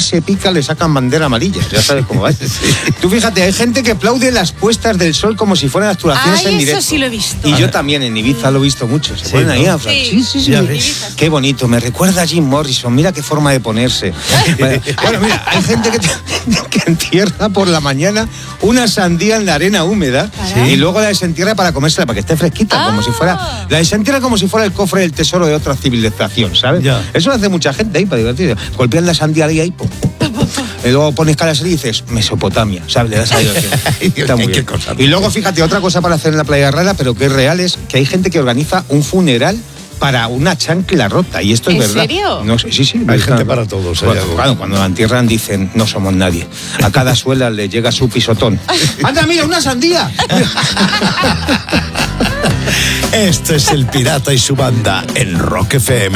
se pica le sacan bandera amarilla, ya sabes cómo va. Sí. Tú fíjate, hay gente que aplaude las puestas del sol como si fueran actuaciones en directo. Eso sí lo he visto. Y yo también en Ibiza lo he visto mucho. Se ponen ahí a hablar. Sí. Qué bonito, me recuerda a Jim Morrison, mira qué forma de ponerse. Bueno, mira, hay gente que entierra por la mañana una sandía en la arena húmeda y luego la desentierra para comérsela, para que esté fresquita, como si fuera... La desentierra como si fuera el cofre del tesoro de otra civilización, ¿sabes? Ya. Eso lo hace mucha gente ahí para divertirse. Golpean la sandía ahí, pum. Y luego pones caras y dices Mesopotamia, ¿sabes? Le das a Dios. Está muy bien. Y luego, fíjate, otra cosa para hacer en la playa rara, pero que es real, es que hay gente que organiza un funeral para una chancla rota, y esto es verdad. ¿En serio? No, sí. Hay gente para todos. Claro, cuando la entierran dicen, no somos nadie. A cada suela le llega su pisotón. ¡Anda, mira, una sandía! Este es El Pirata y su banda en Rock FM.